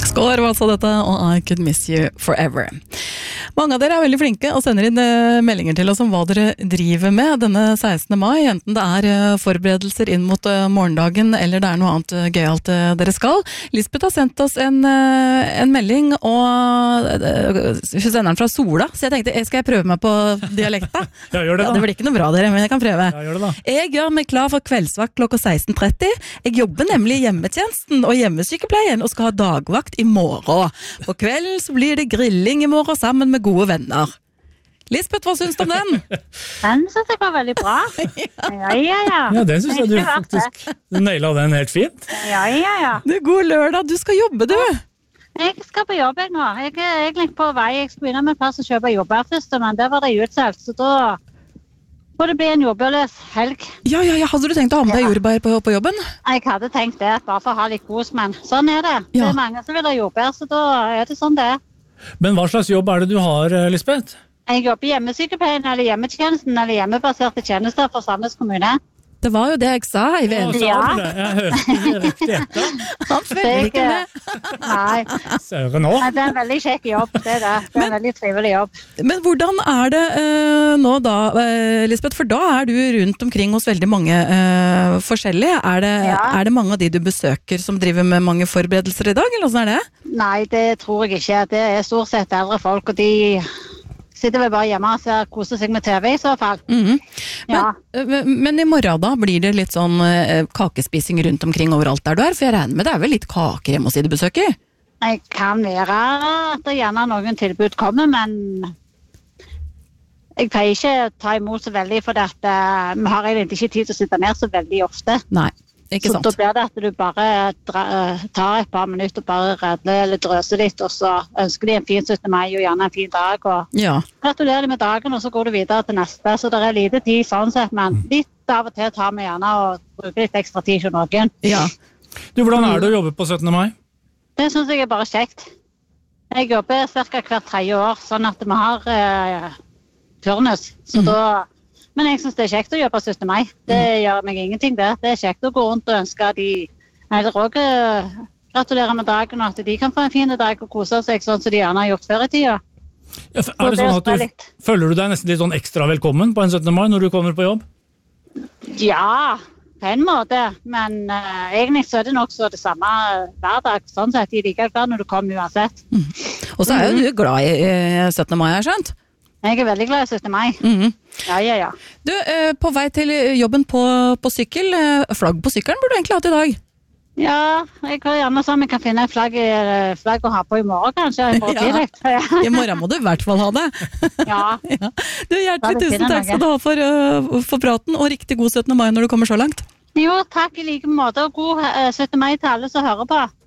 Skår var altså dette, og I Could Miss You Forever. Mange av dere veldig flinke og sender inn meldinger til oss om hva dere driver med denne 16. mai, enten det forberedelser inn mot morgendagen, eller det noe annet gøyalt dere skal. Lisbeth har sendt oss en melding, og hun sender den fra Sola, så jeg tenkte, skal jeg prøve meg på dialekta? Ja, gjør det da. Ja, det blir ikke noe bra dere, men jeg kan prøve. Ja, gjør det da. Jeg gjør meg klar for kveldsvakt klokka 16:30. Jeg jobber nemlig i hjemmetjenesten og hjemmesykepleien, og skal ha dagvakt i morgen. På kvelden så blir det grilling i morgen sammen med gode venner. Lisbeth, hva synes du om den? Den synes jeg var veldig bra. Ja. Ja, den synes jeg du faktisk nailet den helt fint. Ja. Det god lørdag, du skal jobbe du. Jeg skal på jobb nå. Jeg egentlig på vei. Jeg skal begynne med en plass å kjøpe jobber først, men der var det utsolgt, så da får det bli en jobberløs helg. Ja, hadde du tenkt å ha med deg jordbær på jobben? Jeg hadde tenkt det, bare for å ha litt kos, men sånn det. Ja. Det mange som vil ha jobber, så da det sånn det. Men hva slags jobb det du har, Lisbeth? Jeg jobber i hjemmesykepleien eller hjemmetjenesten eller hjemmebaserte tjenester for Sandnes kommune. Det var jo det jeg sa, Eivind. Ja, jeg hørte det riktig etter. Han følger ikke med. Nei. Søren nå. Det en veldig kjekk jobb, det det. Det en veldig trivelig jobb. Men hvordan det nå da, Lisbeth? For da du rundt omkring hos veldig mange forskjellige. Er det mange av de du besøker som driver med mange forberedelser i dag, eller hvordan det? Nei, det tror jeg ikke. Det stort sett eldre folk, og de sitter vel bare hjemme og koser seg med TV i så fall. Men i morgen da, blir det litt sånn kakespising rundt omkring overalt der du for jeg regner med det vel litt kaker hjemme hos de du besøker? Jeg kan være at det gjerne noen tilbud kommer, men jeg pleier ikke ta imot så veldig, for vi har egentlig ikke tid til å sitte ned så veldig ofte. Nei. Ikke sant. Så da blir det at du bare tar et par minutter og bare redler eller drøser litt, og så ønsker de en fin 17. mai og gjerne en fin dag, og gratulerer de med dagen, og så går du videre til neste. Så det lite tid sånn sett, men litt av og til tar vi gjerne og bruker litt ekstra tid til noen. Ja. Du, hvordan det å jobbe på 17. mai? Det synes jeg bare kjekt. Jeg jobber cirka hvert 3. år, sånn at vi har turnus, så da... Men jeg synes det kjekt å jobbe 17. mai. Det gjør meg ingenting det. Det kjekt å gå rundt og ønske de eller også gratulerer med dagen, og at de kan få en fin dag og kose seg sånn som de gjerne har gjort før i tida. Ja, det sånn at føler du deg nesten litt sånn ekstra velkommen på en 17. mai når du kommer på jobb? Ja, på en måte. Men egentlig så det nok så det samme hver dag. Sånn sett, de liker glad når du kommer uansett. Og så jo du glad i 17. mai, har jeg skjønt? Jeg veldig glad i 17. mai. Ja. Du, på vei til jobben på sykkel, flagg på sykkelen burde du egentlig hatt i dag. Ja, jeg kan gjerne sånn, jeg kan finne et flagg å ha på i morgen, kanskje. I morgen må du i hvert fall ha det. Ja. Du, hjertelig tusen takk skal du ha for praten, og riktig god 17. mai når du kommer så langt. Jo, takk i like måte, og god 17. mai til alle som hører på.